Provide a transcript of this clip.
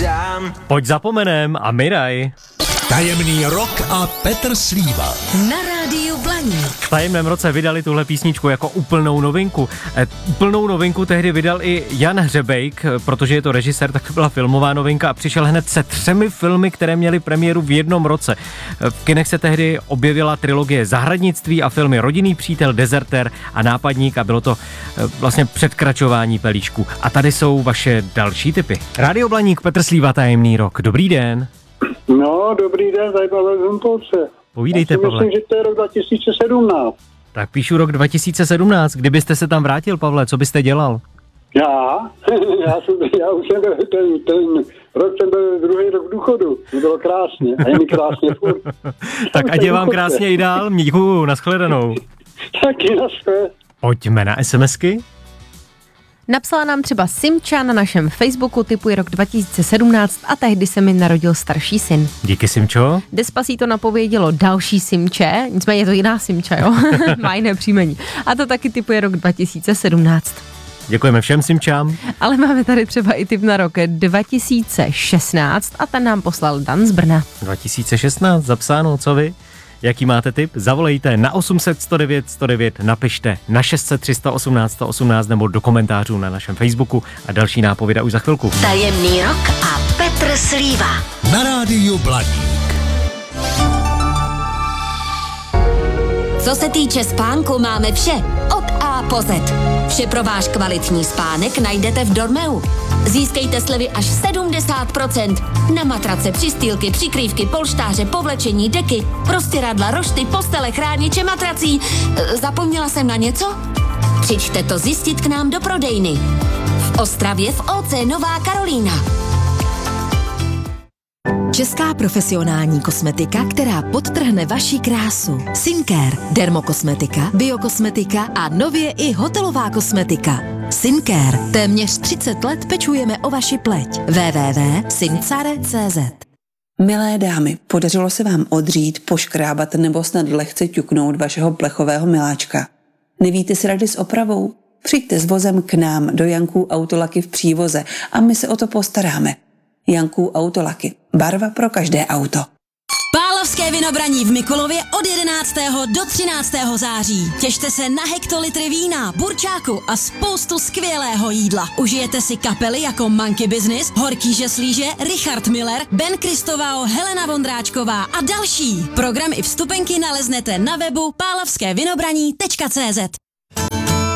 dám. Pojď zapomenem a Miraj. Tajemný rok a Petr Slíva. Na rádiu Blaník. V tajemném roce vydali tuhle písničku jako úplnou novinku. Úplnou novinku tehdy vydal i Jan Hřebejk, protože je to režisér, tak to byla filmová novinka a přišel hned se 3 filmy, které měly premiéru v jednom roce. V kinech se tehdy objevila trilogie Zahradnictví a filmy Rodinný přítel, Dezertér a Nápadník a bylo to vlastně předkračování pelíšku. A tady jsou vaše další tipy. Rádio Blaník, Petr Slíva, tajemný rok. Dobrý den. No, dobrý den, tady Pavel z Humpolce. Povídejte, Pavle. Myslím, že to je rok 2017. Tak píšu rok 2017. Kdybyste se tam vrátil, Pavle, co byste dělal? Já už jsem byl, ten rok jsem byl druhý rok v důchodu. To bylo krásně. A je mi krásně furt. Tak ať je vám krásně i dál. Děkuju, nashledanou. Taky nashledanou. Pojďme na SMSky. Napsala nám třeba Simča na našem Facebooku, tipuje rok 2017 a tehdy se mi narodil starší syn. Díky, Simčo. Despacito napovědělo další Simče, nicméně je to jiná Simča, jo? Má jiné příjmení. A to taky tipuje rok 2017. Děkujeme všem Simčám. Ale máme tady třeba i tip na rok 2016 a ten nám poslal Dan z Brna. 2016, zapsáno, co vy? Jaký máte tip? Zavolejte na 800 109 109, napište na 600 318 118 nebo do komentářů na našem Facebooku a další nápověda už za chvilku. Tajemný rok a Petr Slíva. Na rádiu Blaník. Co se týče spánku, máme vše. Od A po Z. Vše pro váš kvalitní spánek najdete v Dormeu. Získejte slevy až 70% na matrace, přistýlky, přikrývky, polštáře, povlečení, deky, prostěradla, rošty, postele, chrániče matrací. Zapomněla jsem na něco? Přijďte to zjistit k nám do prodejny. V Ostravě v OC Nová Karolína. Česká profesionální kosmetika, která podtrhne vaši krásu. Skincare, dermokosmetika, biokosmetika a nově i hotelová kosmetika. Skincare. Téměř 30 let pečujeme o vaši pleť. www.sincare.cz. Milé dámy, podařilo se vám odřít, poškrábat nebo snad lehce ťuknout vašeho plechového miláčka? Nevíte si rady s opravou? Přijďte s vozem k nám do Janků Autolaky v Přívoze a my se o to postaráme. Janků Autolaky. Barva pro každé auto. Pálavské vinobraní v Mikulově od 11. do 13. září. Těšte se na hektolitry vína, burčáku a spoustu skvělého jídla. Užijete si kapely jako Monkey Business, Horký žeslíže, Richard Miller, Ben Kristovao, Helena Vondráčková a další. Program i vstupenky naleznete na webu pálavskévinobraní.cz.